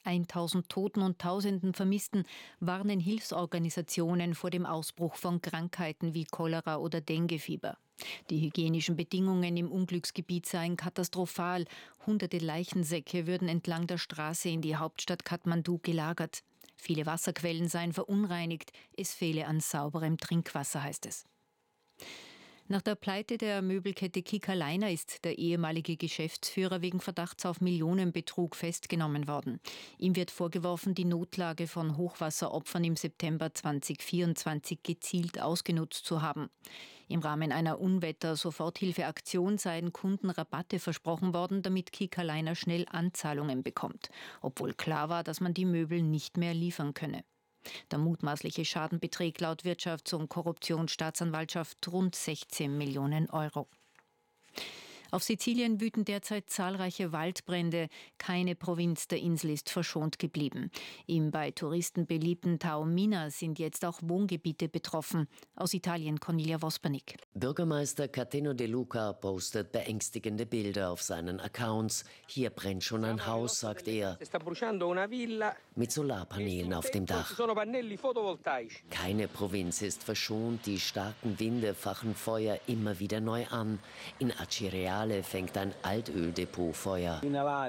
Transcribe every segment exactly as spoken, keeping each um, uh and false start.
tausend Toten und Tausenden Vermissten warnen Hilfsorganisationen vor dem Ausbruch von Krankheiten wie Cholera oder Denguefieber. Die hygienischen Bedingungen im Unglücksgebiet seien katastrophal. Hunderte Leichensäcke würden entlang der Straße in die Hauptstadt Kathmandu gelagert. Viele Wasserquellen seien verunreinigt. Es fehle an sauberem Trinkwasser, heißt es. Nach der Pleite der Möbelkette Kykkaleiner ist der ehemalige Geschäftsführer wegen Verdachts auf Millionenbetrug festgenommen worden. Ihm wird vorgeworfen, die Notlage von Hochwasseropfern im September zweitausendvierundzwanzig gezielt ausgenutzt zu haben. Im Rahmen einer Unwetter-Soforthilfeaktion seien Kunden Rabatte versprochen worden, damit Kykkaleiner schnell Anzahlungen bekommt, obwohl klar war, dass man die Möbel nicht mehr liefern könne. Der mutmaßliche Schaden beträgt laut Wirtschafts- und Korruptionsstaatsanwaltschaft rund sechzehn Millionen Euro. Auf Sizilien wüten derzeit zahlreiche Waldbrände. Keine Provinz der Insel ist verschont geblieben. Im bei Touristen beliebten Taormina sind jetzt auch Wohngebiete betroffen. Aus Italien Cornelia Vospernik. Bürgermeister Cateno De Luca postet beängstigende Bilder auf seinen Accounts. Hier brennt schon ein Haus, sagt er, mit Solarpanelen auf dem Dach. Keine Provinz ist verschont. Die starken Winde fachen Feuer immer wieder neu an. In Acireale fängt ein Altöldepot Feuer.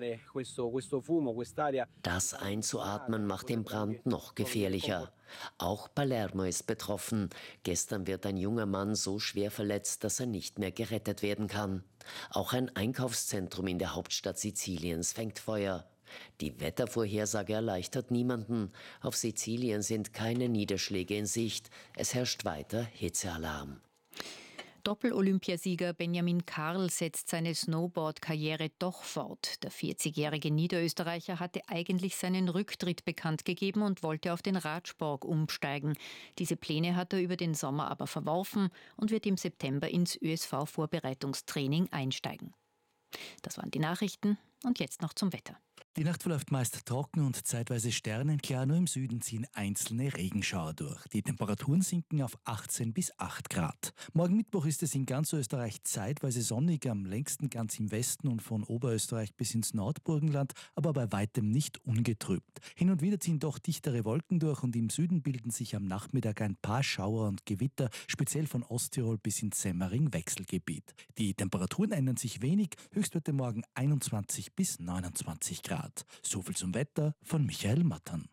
Das einzuatmen macht den Brand noch gefährlicher. Auch Palermo ist betroffen. Gestern wird ein junger Mann so schwer verletzt, dass er nicht mehr gerettet werden kann. Auch ein Einkaufszentrum in der Hauptstadt Siziliens fängt Feuer. Die Wettervorhersage erleichtert niemanden. Auf Sizilien sind keine Niederschläge in Sicht. Es herrscht weiter Hitzealarm. Doppel-Olympiasieger Benjamin Karl setzt seine Snowboard-Karriere doch fort. Der vierzigjährige Niederösterreicher hatte eigentlich seinen Rücktritt bekannt gegeben und wollte auf den Radsport umsteigen. Diese Pläne hat er über den Sommer aber verworfen und wird im September ins Ö S V-Vorbereitungstraining einsteigen. Das waren die Nachrichten und jetzt noch zum Wetter. Die Nacht verläuft meist trocken und zeitweise sternenklar, nur im Süden ziehen einzelne Regenschauer durch. Die Temperaturen sinken auf achtzehn bis acht Grad. Morgen Mittwoch ist es in ganz Österreich zeitweise sonnig, am längsten ganz im Westen und von Oberösterreich bis ins Nordburgenland, aber bei weitem nicht ungetrübt. Hin und wieder ziehen doch dichtere Wolken durch und im Süden bilden sich am Nachmittag ein paar Schauer und Gewitter, speziell von Osttirol bis ins Semmering-Wechselgebiet. Die Temperaturen ändern sich wenig, Höchstwerte morgen einundzwanzig bis neunundzwanzig Grad. So viel zum Wetter von Michael Mattern.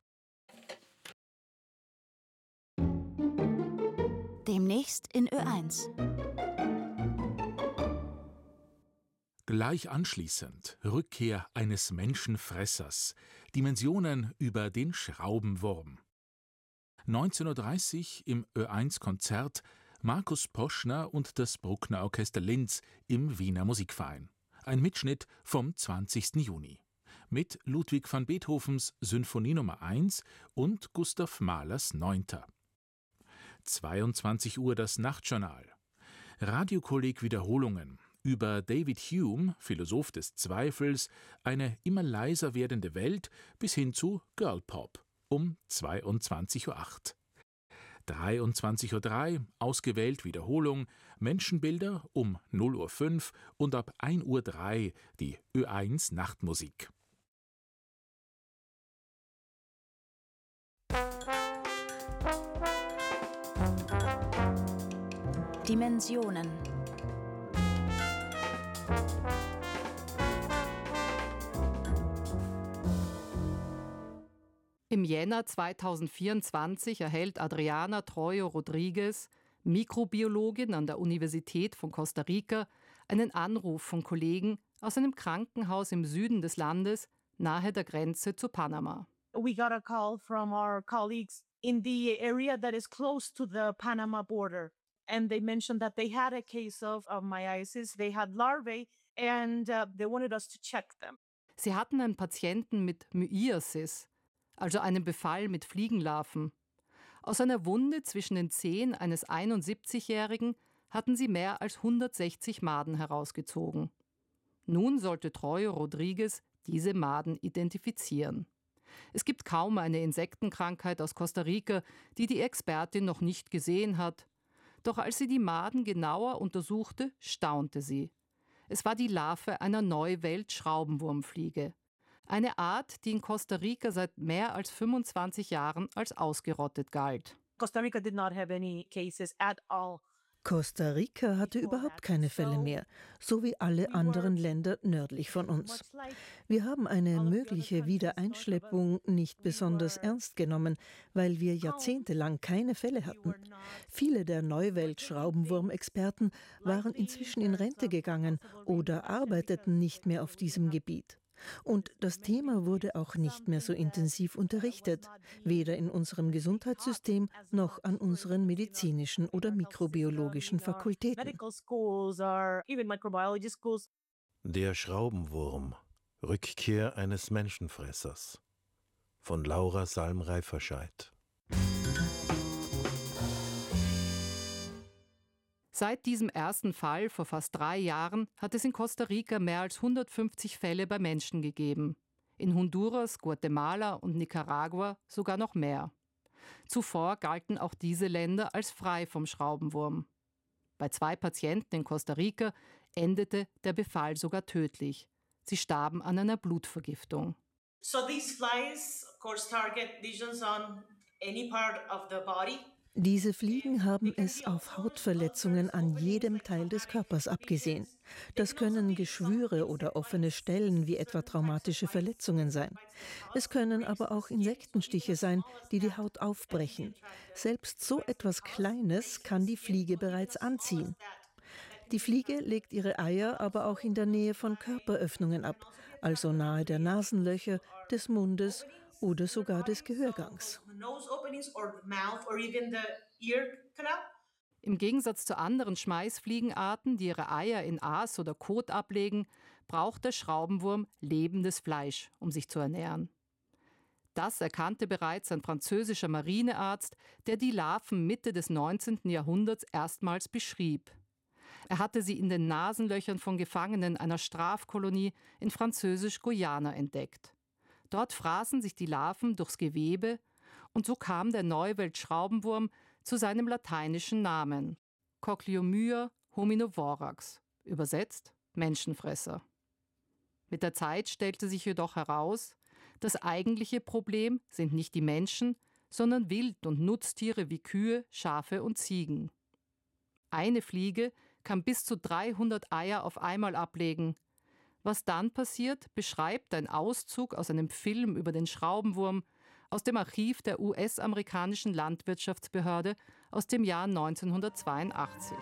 Demnächst in Ö eins. Gleich anschließend Rückkehr eines Menschenfressers. Dimensionen über den Schraubenwurm. neunzehn Uhr dreißig im Ö eins Konzert Markus Poschner und das Bruckner Orchester Linz im Wiener Musikverein. Ein Mitschnitt vom zwanzigsten Juni. Mit Ludwig van Beethovens Symphonie Nummer eins und Gustav Mahlers Neunter. zweiundzwanzig Uhr das Nachtjournal. Radiokolleg Wiederholungen über David Hume, Philosoph des Zweifels, eine immer leiser werdende Welt bis hin zu Girlpop um zweiundzwanzig Uhr acht. dreiundzwanzig Uhr drei ausgewählt Wiederholung, Menschenbilder um null Uhr fünf und ab ein Uhr drei die Ö eins Nachtmusik. Dimensionen. Im Jänner zweitausendvierundzwanzig erhält Adriana Troyo Rodriguez, Mikrobiologin an der Universität von Costa Rica, einen Anruf von Kollegen aus einem Krankenhaus im Süden des Landes, nahe der Grenze zu Panama. We got a call from our colleagues in the area that is close to the Panama border. And they mentioned that they had a case of, of myiasis, they had larvae, and uh, they wanted us to check them. Sie hatten einen Patienten mit Myiasis, also einem Befall mit Fliegenlarven. Aus einer Wunde zwischen den Zehen eines einundsiebzigjährigen hatten sie mehr als hundertsechzig Maden herausgezogen. Nun sollte Troyo Rodriguez diese Maden identifizieren. Es gibt kaum eine Insektenkrankheit aus Costa Rica, die die Expertin noch nicht gesehen hat. Doch als sie die Maden genauer untersuchte, staunte sie. Es war die Larve einer Neuwelt-Schraubenwurmfliege. Eine Art, die in Costa Rica seit mehr als fünfundzwanzig Jahren als ausgerottet galt. Costa Rica did not have any cases at all. Costa Rica hatte überhaupt keine Fälle mehr, so wie alle anderen Länder nördlich von uns. Wir haben eine mögliche Wiedereinschleppung nicht besonders ernst genommen, weil wir jahrzehntelang keine Fälle hatten. Viele der Neuwelt-Schraubenwurm-Experten waren inzwischen in Rente gegangen oder arbeiteten nicht mehr auf diesem Gebiet. Und das Thema wurde auch nicht mehr so intensiv unterrichtet, weder in unserem Gesundheitssystem noch an unseren medizinischen oder mikrobiologischen Fakultäten. Der Schraubenwurm. Rückkehr eines Menschenfressers. Von Laura Salm-Reiferscheid. Seit diesem ersten Fall vor fast drei Jahren hat es in Costa Rica mehr als hundertfünfzig Fälle bei Menschen gegeben. In Honduras, Guatemala und Nicaragua sogar noch mehr. Zuvor galten auch diese Länder als frei vom Schraubenwurm. Bei zwei Patienten in Costa Rica endete der Befall sogar tödlich. Sie starben an einer Blutvergiftung. So these flies, of course, target lesions on any part of the body. Diese Fliegen haben es auf Hautverletzungen an jedem Teil des Körpers abgesehen. Das können Geschwüre oder offene Stellen wie etwa traumatische Verletzungen sein. Es können aber auch Insektenstiche sein, die die Haut aufbrechen. Selbst so etwas Kleines kann die Fliege bereits anziehen. Die Fliege legt ihre Eier aber auch in der Nähe von Körperöffnungen ab, also nahe der Nasenlöcher, des Mundes oder sogar des Gehörgangs. Im Gegensatz zu anderen Schmeißfliegenarten, die ihre Eier in Aas oder Kot ablegen, braucht der Schraubenwurm lebendes Fleisch, um sich zu ernähren. Das erkannte bereits ein französischer Marinearzt, der die Larven Mitte des neunzehnten Jahrhunderts erstmals beschrieb. Er hatte sie in den Nasenlöchern von Gefangenen einer Strafkolonie in Französisch-Guyana entdeckt. Dort fraßen sich die Larven durchs Gewebe und so kam der Neuwelt-Schraubenwurm zu seinem lateinischen Namen, Cochleomyia hominovorax, übersetzt Menschenfresser. Mit der Zeit stellte sich jedoch heraus, das eigentliche Problem sind nicht die Menschen, sondern Wild- und Nutztiere wie Kühe, Schafe und Ziegen. Eine Fliege kann bis zu dreihundert Eier auf einmal ablegen. Was dann passiert, beschreibt ein Auszug aus einem Film über den Schraubenwurm aus dem Archiv der U S-amerikanischen Landwirtschaftsbehörde aus dem Jahr neunzehnhundertzweiundachtzig.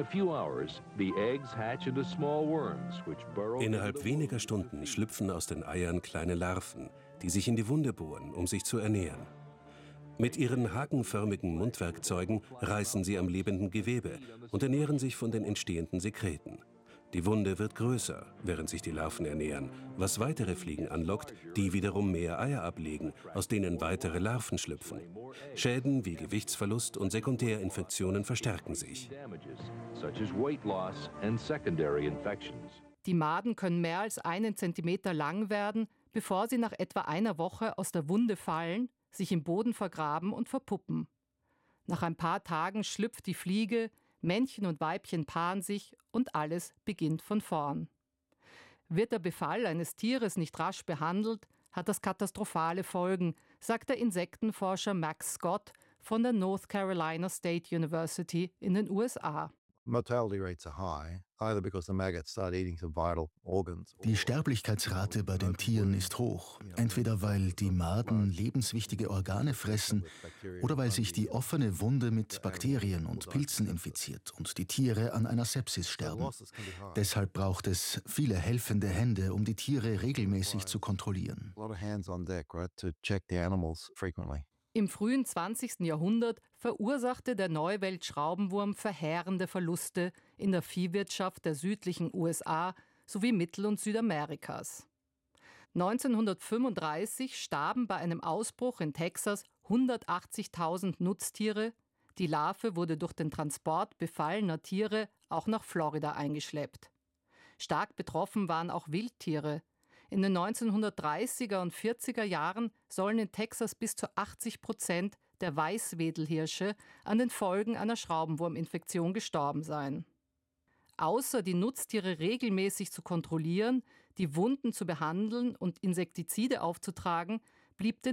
Innerhalb weniger Stunden schlüpfen aus den Eiern kleine Larven, die sich in die Wunde bohren, um sich zu ernähren. Mit ihren hakenförmigen Mundwerkzeugen reißen sie am lebenden Gewebe und ernähren sich von den entstehenden Sekreten. Die Wunde wird größer, während sich die Larven ernähren, was weitere Fliegen anlockt, die wiederum mehr Eier ablegen, aus denen weitere Larven schlüpfen. Schäden wie Gewichtsverlust und Sekundärinfektionen verstärken sich. Die Maden können mehr als einen Zentimeter lang werden, bevor sie nach etwa einer Woche aus der Wunde fallen, sich im Boden vergraben und verpuppen. Nach ein paar Tagen schlüpft die Fliege, Männchen und Weibchen paaren sich und alles beginnt von vorn. Wird der Befall eines Tieres nicht rasch behandelt, hat das katastrophale Folgen, sagt der Insektenforscher Max Scott von der North Carolina State University in den U S A. Die Sterblichkeitsrate bei den Tieren ist hoch, entweder weil die Maden lebenswichtige Organe fressen oder weil sich die offene Wunde mit Bakterien und Pilzen infiziert und die Tiere an einer Sepsis sterben. Deshalb braucht es viele helfende Hände, um die Tiere regelmäßig zu kontrollieren. Im frühen zwanzigsten Jahrhundert verursachte der Neuwelt-Schraubenwurm verheerende Verluste in der Viehwirtschaft der südlichen U S A sowie Mittel- und Südamerikas. neunzehnhundertfünfunddreißig starben bei einem Ausbruch in Texas hundertachtzigtausend Nutztiere. Die Larve wurde durch den Transport befallener Tiere auch nach Florida eingeschleppt. Stark betroffen waren auch Wildtiere. In den neunzehnhundertdreißiger und vierziger Jahren sollen in Texas bis zu achtzig Prozent der Weißwedelhirsche an den Folgen einer Schraubenwurminfektion gestorben sein. Außer die Nutztiere regelmäßig zu kontrollieren, Die Wunden zu behandeln und Insektizide aufzutragen, blieb den